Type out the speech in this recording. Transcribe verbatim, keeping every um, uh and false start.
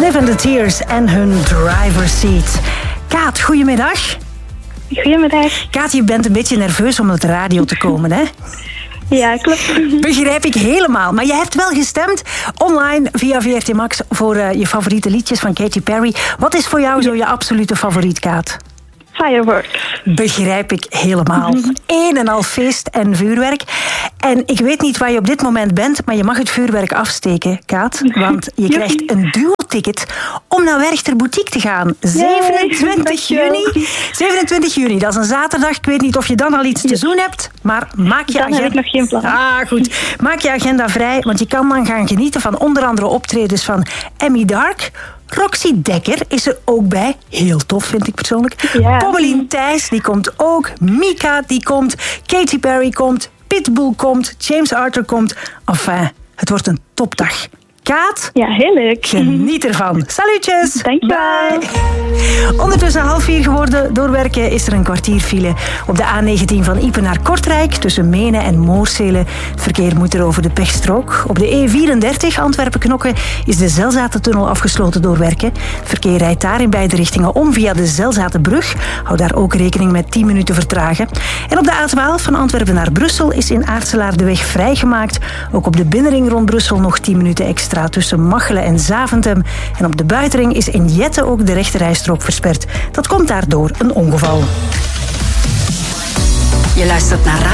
Live in the Tears en hun driver's seat. Kaat, goedemiddag. Goedemiddag. Kaat, je bent een beetje nerveus om op de radio te komen, hè? Ja, klopt. Begrijp ik helemaal. Maar je hebt wel gestemd online via V R T Max voor uh, je favoriete liedjes van Katy Perry. Wat is voor jou zo je absolute favoriet, Kaat? Fireworks. Begrijp ik helemaal. Een en al feest en vuurwerk. En ik weet niet waar je op dit moment bent, maar je mag het vuurwerk afsteken, Kaat. Want je krijgt een duo-ticket om naar Werchter Boutique te gaan. zevenentwintig juni. zevenentwintig juni, dat is een zaterdag. Ik weet niet of je dan al iets te doen hebt, maar maak je Dan agenda... heb ik nog geen plan. Ah, goed. Maak je agenda vrij, want je kan dan gaan genieten van onder andere optredens van Emmy Dark. Roxy Dekker is er ook bij. Heel tof, vind ik persoonlijk. Ja. Pommelien Thijs, die komt ook. Mika, die komt. Katy Perry komt. Pitbull komt. James Arthur komt. Enfin, het wordt een topdag. Kaat? Ja, heel leuk. Geniet ervan. Salutjes. Dankjewel. Bye. Ondertussen half vier geworden. Doorwerken is er een kwartier file. Op de A negentien van Iepen naar Kortrijk tussen Menen en Moorsele. Het verkeer moet er over de pechstrook. Op de E vierendertig Antwerpen-Knokke is de Zelzatentunnel afgesloten door werken. Het verkeer rijdt daar in beide richtingen om via de Zelzatenbrug. Hou daar ook rekening met tien minuten vertragen. En op de A twaalf van Antwerpen naar Brussel is in Aartselaar de weg vrijgemaakt. Ook op de binnenring rond Brussel nog tien minuten extra tussen Machelen en Zaventem. En op de buitenring is in Jette ook de rechterrijstrook versperd. Dat komt daardoor een ongeval. Je luistert naar